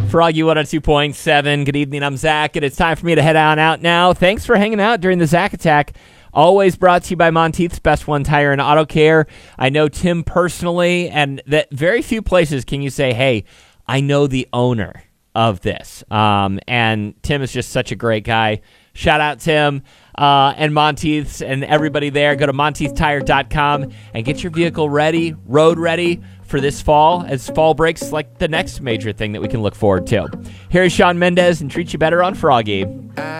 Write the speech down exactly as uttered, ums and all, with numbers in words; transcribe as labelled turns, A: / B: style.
A: Froggy one oh two point seven. Good evening, I'm Zach, and it's time for me to head on out now. Thanks for hanging out during the Zach Attack. Always brought to you by Monteith's Best One Tire and Auto Care. I know Tim personally, and that very few places can you say, hey, I know the owner of this. Um, and Tim is just such a great guy. Shout out Tim uh, and Monteith's and everybody there. Go to monteith tire dot com and get your vehicle ready, road ready for this fall, as fall breaks like the next major thing that we can look forward to. Here's Shawn Mendes and Treat You Better on Froggy.